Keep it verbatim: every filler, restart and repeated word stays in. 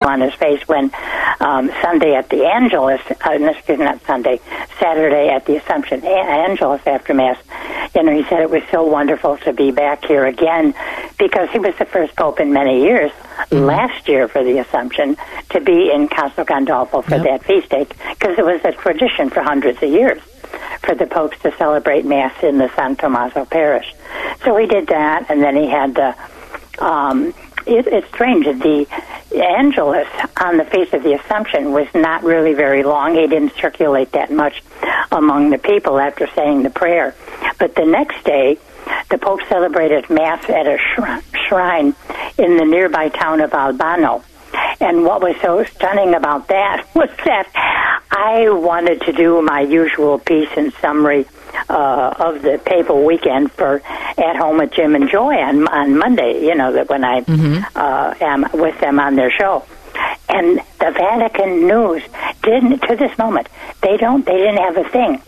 on his face when um, Sunday at the Angelus, uh, excuse me, not Sunday, Saturday at the Assumption Angelus after Mass, you know, he said it was so wonderful to be back here again because he was the first pope in many years, mm-hmm. last year for the Assumption, to be in Castel Gandolfo for yep. that feast day because it was a tradition for hundreds of years for the popes to celebrate Mass in the San Tommaso parish. So he did that, and then he had the... Um, it, it's strange. The Angelus on the Feast of the Assumption was not really very long. He didn't circulate that much among the people after saying the prayer. But the next day, the Pope celebrated Mass at a shrine in the nearby town of Albano. And what was so stunning about that was that I wanted to do my usual piece and summary uh, of the papal weekend for At Home with Jim and Joy on, on Monday, you know, that when I mm-hmm. uh, am with them on their show. And the Vatican News didn't, to this moment, they don't, they didn't have a thing